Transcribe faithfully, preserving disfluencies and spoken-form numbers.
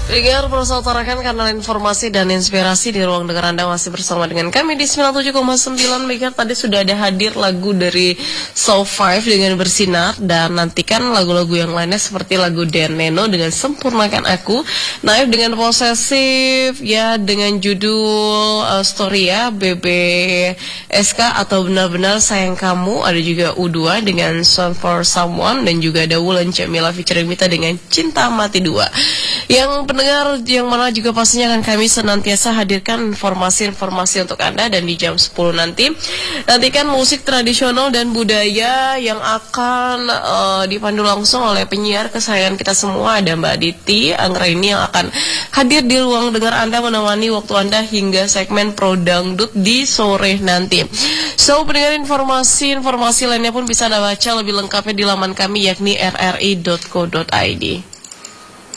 Dengar berusaha utarakan kanal informasi dan inspirasi di ruang dengar Anda masih bersama dengan kami di sembilan puluh tujuh koma sembilan megahertz. Tadi sudah ada hadir lagu dari Soul Five dengan Bersinar, dan nantikan lagu-lagu yang lainnya seperti lagu Dan Neno dengan Sempurnakan Aku, Naif dengan Posesif ya dengan judul uh, Story ya B B S K atau Benar-Benar Sayang Kamu, ada juga U dua dengan Song for Someone, dan juga ada Wulan Jamila featuring Mita dengan Cinta Mati dua. Yang pendengar yang mana juga pastinya akan kami senantiasa hadirkan informasi-informasi untuk Anda, dan di jam sepuluh nanti nantikan musik tradisional dan budaya yang akan uh, dipandu langsung oleh penyiar kesayangan kita semua, ada Mbak Diti Anggraini yang akan hadir di ruang dengar Anda menemani waktu Anda hingga segmen Pro Dangdut di sore nanti. So, pendengar, informasi-informasi lainnya pun bisa Anda baca lebih lengkapnya di laman kami yakni r r i dot co dot i d.